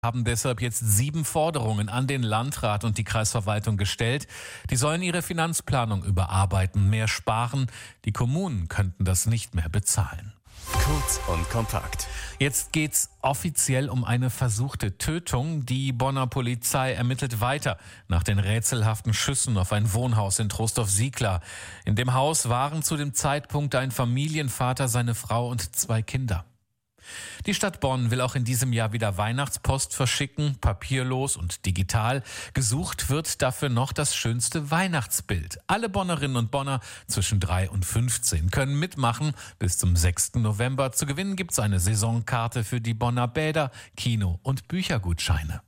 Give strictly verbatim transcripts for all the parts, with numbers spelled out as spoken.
Haben deshalb jetzt sieben Forderungen an den Landrat und die Kreisverwaltung gestellt. Die sollen ihre Finanzplanung überarbeiten, mehr sparen. Die Kommunen könnten das nicht mehr bezahlen. Kurz und kompakt. Jetzt geht's offiziell um eine versuchte Tötung. Die Bonner Polizei ermittelt weiter nach den rätselhaften Schüssen auf ein Wohnhaus in Trostorf-Siegler. In dem Haus waren zu dem Zeitpunkt ein Familienvater, seine Frau und zwei Kinder. Die Stadt Bonn will auch in diesem Jahr wieder Weihnachtspost verschicken, papierlos und digital. Gesucht wird dafür noch das schönste Weihnachtsbild. Alle Bonnerinnen und Bonner zwischen drei und fünfzehn können mitmachen. Bis zum sechsten November zu gewinnen gibt's eine Saisonkarte für die Bonner Bäder, Kino- und Büchergutscheine.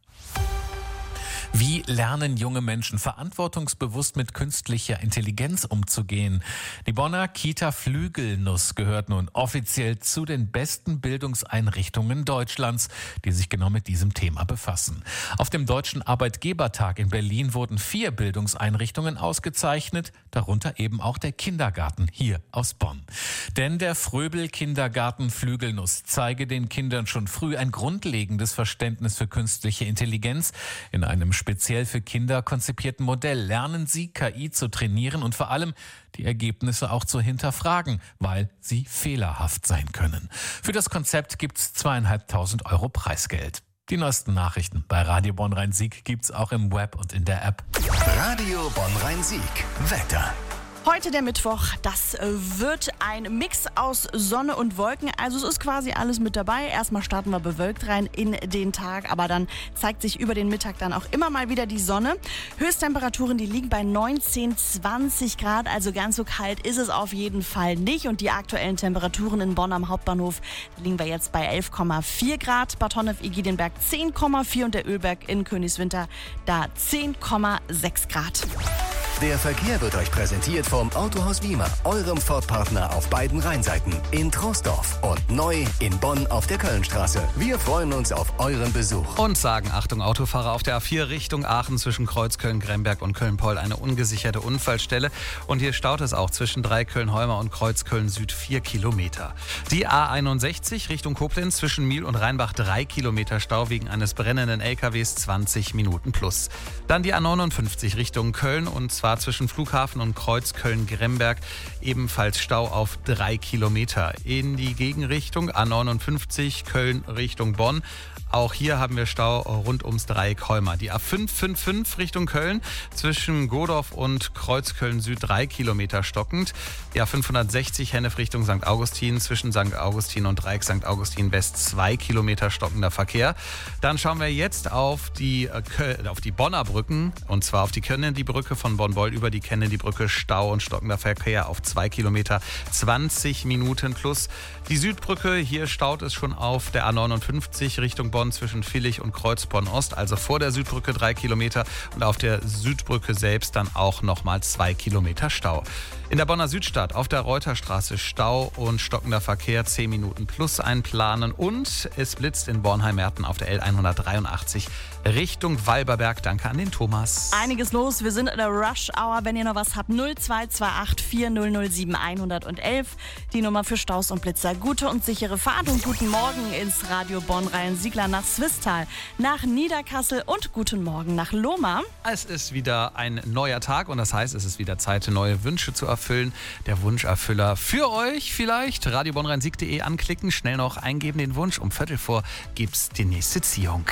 Wie lernen junge Menschen verantwortungsbewusst mit künstlicher Intelligenz umzugehen? Die Bonner Kita Flügelnuss gehört nun offiziell zu den besten Bildungseinrichtungen Deutschlands, die sich genau mit diesem Thema befassen. Auf dem Deutschen Arbeitgebertag in Berlin wurden vier Bildungseinrichtungen ausgezeichnet, darunter eben auch der Kindergarten hier aus Bonn. Denn der Fröbel-Kindergarten Flügelnuss zeige den Kindern schon früh ein grundlegendes Verständnis für künstliche Intelligenz. In einem speziell für Kinder konzipierten Modell lernen sie, K I zu trainieren und vor allem die Ergebnisse auch zu hinterfragen, weil sie fehlerhaft sein können. Für das Konzept gibt's zweieinhalbtausend Euro Preisgeld. Die neuesten Nachrichten bei Radio Bonn-Rhein-Sieg gibt's auch im Web und in der App. Radio Bonn-Rhein-Sieg. Wetter. Heute der Mittwoch, das wird ein Mix aus Sonne und Wolken, also es ist quasi alles mit dabei. Erstmal starten wir bewölkt rein in den Tag, aber dann zeigt sich über den Mittag dann auch immer mal wieder die Sonne. Höchsttemperaturen, die liegen bei neunzehn, zwanzig Grad, also ganz so kalt ist es auf jeden Fall nicht. Und die aktuellen Temperaturen in Bonn am Hauptbahnhof, da liegen wir jetzt bei elf Komma vier Grad, Bad Honnef-Egidionberg zehn Komma vier und der Ölberg in Königswinter da zehn Komma sechs Grad. Der Verkehr wird euch präsentiert vom Autohaus Wiemer, eurem Ford-Partner auf beiden Rheinseiten, in Troisdorf und neu in Bonn auf der Kölnstraße. Wir freuen uns auf euren Besuch. Und sagen, Achtung Autofahrer, auf der A vier Richtung Aachen zwischen Kreuzköln-Gremberg und Köln-Poll eine ungesicherte Unfallstelle. Und hier staut es auch zwischen Dreiköln-Holmer und Kreuzköln-Süd vier Kilometer. Die A einundsechzig Richtung Koblenz zwischen Miel und Rheinbach drei Kilometer Stau wegen eines brennenden L K Ws, zwanzig Minuten plus. Dann die A neunundfünfzig Richtung Köln und zwar zwischen Flughafen und Kreuzköln-Gremberg ebenfalls Stau auf drei Kilometer. In die Gegenrichtung A neunundfünfzig Köln Richtung Bonn. Auch hier haben wir Stau rund ums Dreieck Holmer. Die A fünf fünf fünf Richtung Köln zwischen Godorf und Kreuzköln Süd drei Kilometer stockend. Die A fünfhundertsechzig Hennef Richtung Sankt Augustin zwischen Sankt Augustin und Dreieck Sankt Augustin West zwei Kilometer stockender Verkehr. Dann schauen wir jetzt auf die, äh, auf die Bonner Brücken und zwar auf die Kennedy-Brücke von Bonn-Boll über die Kennedy-Brücke Stau und stockender Verkehr auf zwei Kilometer, zwanzig Minuten plus. Die Südbrücke, hier staut es schon auf der A neunundfünfzig Richtung Bonn zwischen Villich und Kreuzborn-Ost, also vor der Südbrücke drei Kilometer und auf der Südbrücke selbst dann auch nochmal zwei Kilometer Stau. In der Bonner Südstadt auf der Reuterstraße Stau und stockender Verkehr, zehn Minuten plus einplanen und es blitzt in Bornheim-Merten auf der L hundertdreiundachtzig Richtung Walberberg. Danke an den Thomas. Einiges los, wir sind in der Rush Hour. Wenn ihr noch was habt, null zwei zwei acht vier null null sieben eins eins eins, die Nummer für Staus und Blitzer. Gute und sichere Fahrt und guten Morgen ins Radio Bonn-Rhein-Siegler nach Swisttal, nach Niederkassel und guten Morgen nach Lohmar. Es ist wieder ein neuer Tag und das heißt, es ist wieder Zeit, neue Wünsche zu erfüllen. Der Wunscherfüller für euch vielleicht. radio bonn rhein sieg punkt de anklicken, schnell noch eingeben den Wunsch. Um Viertel vor gibt's die nächste Ziehung.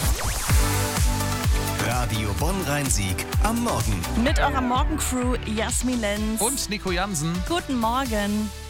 Radio Bonn-Rhein-Sieg am Morgen. Mit eurer Morgencrew Jasmin Lenz Und Nico Jansen. Guten Morgen.